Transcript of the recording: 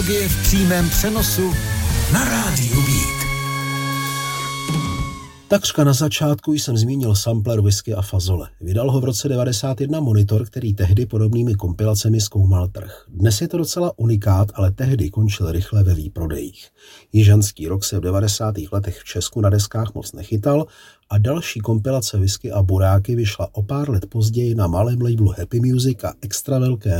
Je v přímém přenosu na rádiu Beat. Takřka na začátku jsem zmínil sampler Whisky a Fazole. Vydal ho v roce 1991 Monitor, který tehdy podobnými kompilacemi zkoumal trh. Dnes je to docela unikát, ale tehdy končil rychle ve výprodejích. Jižanský rock se v 90. letech v Česku na deskách moc nechytal a další kompilace Whisky a Buráky vyšla o pár let později na malém labelu Happy Music a extra velké